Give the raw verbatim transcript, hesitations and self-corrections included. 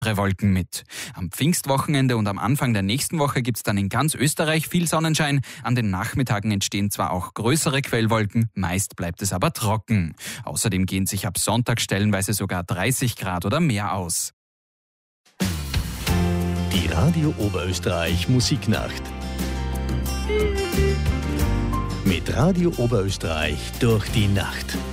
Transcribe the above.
Wolken mit. Am Pfingstwochenende und am Anfang der nächsten Woche gibt es dann in ganz Österreich viel Sonnenschein. An den Nachmittagen entstehen zwar auch größere Quellwolken, meist bleibt es aber trocken. Außerdem gehen sich ab Sonntag stellenweise sogar dreißig Grad oder mehr aus. Die Radio Oberösterreich Musiknacht. Mit Radio Oberösterreich durch die Nacht.